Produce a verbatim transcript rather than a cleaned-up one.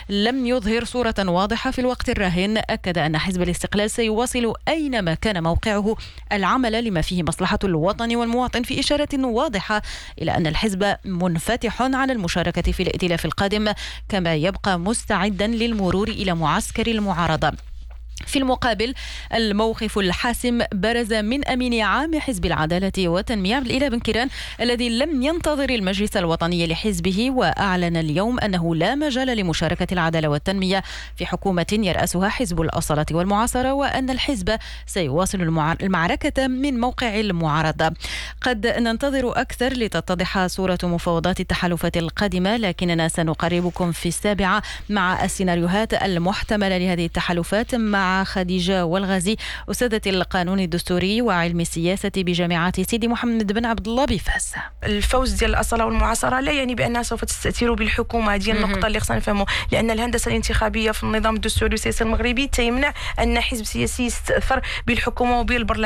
لم يظهر صورة واضحة في الوقت الراهن. أكد أن حزب الاستقلال سيواصل أينما كان موقعه العمل لما فيه مصلحة الوطن والمواطن، في إشارة واضحة إلى أن الحزب منفتح على المشاركة في الائتلاف القادم، كما يبقى مستعدا للمرور إلى معسكر المعارضة. في المقابل، الموقف الحاسم برز من أمين عام حزب العدالة والتنمية عبد الإله بن كيران، الذي لم ينتظر المجلس الوطني لحزبه، وأعلن اليوم أنه لا مجال لمشاركة العدالة والتنمية في حكومة يرأسها حزب الأصالة والمعاصرة، وأن الحزب سيواصل المعركة من موقع المعارضة. قد ننتظر أكثر لتتضح صورة مفاوضات التحالفات القادمة، لكننا سنقربكم في السابعة مع السيناريوهات المحتملة لهذه التحالفات مع خديجة والغازي، أستاذة القانون الدستوري وعلم السياسة بجامعة سيدي محمد بن عبد الله بفاس. الفوز ديال الأصالة والمعاصرة لا يعني بأنها سوف تستأثر بالحكومة. هذه النقطة اللي خصنا نفهموا، لأن الهندسة الانتخابية في النظام الدستوري السياسي المغربي تيمنع أن حزب سياسي يستأثر بالحكومة وبالبرلمان.